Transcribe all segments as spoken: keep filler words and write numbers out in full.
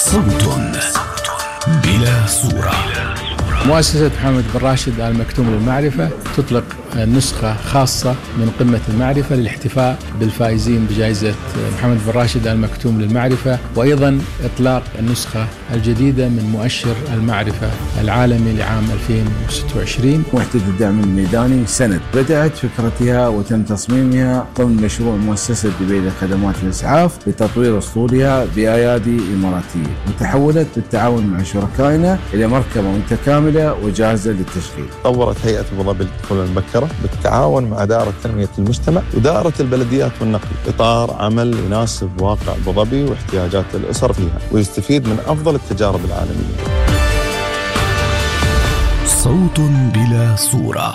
صوت بلا صورة. مؤسسة محمد بن راشد آل مكتوم للمعرفة تطلق نسخة خاصة من قمة المعرفة للاحتفاء بالفائزين بجائزة محمد بن راشد آل مكتوم للمعرفة، وأيضا إطلاق النسخة الجديدة من مؤشر المعرفة العالمي لعام ألفين وستة وعشرين. وحدة الدعم الميداني سند بدأت فكرتها وتم تصميمها ضمن مشروع مؤسسة دبي لخدمات الإسعاف لتطوير أسطولها بأيادي إماراتية، وتحولت بالتعاون مع شركائنا إلى مركبة متكاملة وجاهزة للتشغيل. طورت هيئة أبو ظبي للطفولة المبكرة بالتعاون مع دائرة تنمية المجتمع ودائرة البلديات والنقل إطار عمل يناسب واقع أبو ظبي واحتياجات الأسر فيها ويستفيد من أفضل التجارب العالمية. صوت بلا صورة.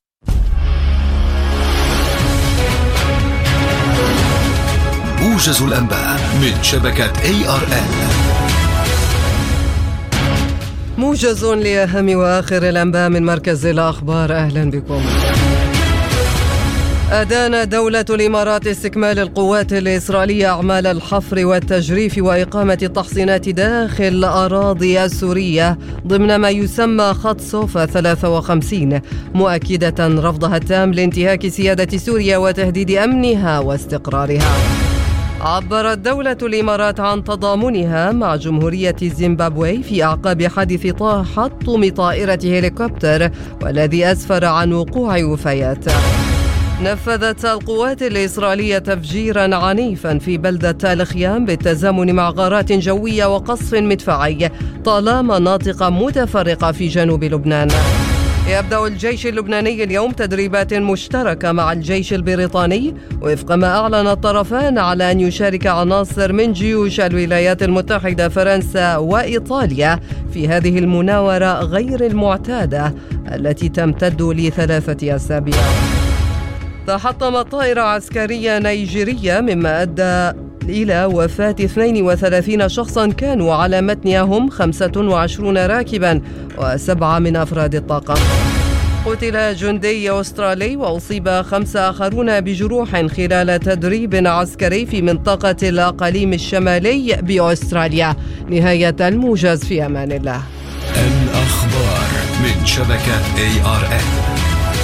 موجز الأنباء من شبكة إيه آر إل. موجز لأهم وآخر الأنباء من مركز الأخبار. أهلا بكم. أدان دولة الإمارات استكمال القوات الإسرائيلية أعمال الحفر والتجريف وإقامة التحصينات داخل الأراضي السورية ضمن ما يسمى خط صوفا ثلاثة وخمسين، مؤكدة رفضها التام لانتهاك سيادة سوريا وتهديد أمنها واستقرارها. عبرت دولة الإمارات عن تضامنها مع جمهورية زيمبابوي في أعقاب حادث تحطم طائرة هليكوبتر والذي أسفر عن وقوع وفيات. نفذت القوات الإسرائيلية تفجيرا عنيفا في بلدة الخيام بالتزامن مع غارات جوية وقصف مدفعي طال مناطق متفرقة في جنوب لبنان. يبدأ الجيش اللبناني اليوم تدريبات مشتركة مع الجيش البريطاني وفق ما أعلن الطرفان على أن يشارك عناصر من جيوش الولايات المتحدة فرنسا وإيطاليا في هذه المناورة غير المعتادة التي تمتد لثلاثة أسابيع. تحطمت طائرة عسكرية نيجيرية مما أدى إلى وفاة اثنين وثلاثين شخصا كانوا على متنها هم خمسة وعشرين راكبا وسبعة من أفراد الطاقم. قتل جندي أسترالي وأصيب خمسة آخرون بجروح خلال تدريب عسكري في منطقة الأقاليم الشمالي بأستراليا. نهاية الموجز، في أمان الله. الأخبار من شبكة إيه آر إل.